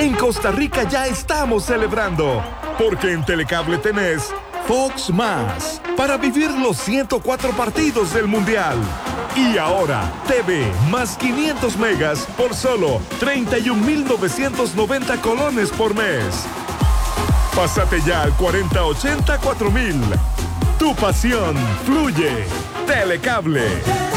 En Costa Rica ya estamos celebrando, porque en Telecable tenés Fox Más, para vivir los 104 partidos del Mundial. Y ahora, TV más 500 megas por solo 31.990 colones por mes. Pásate ya al 4080 4000. Tu pasión fluye. Telecable.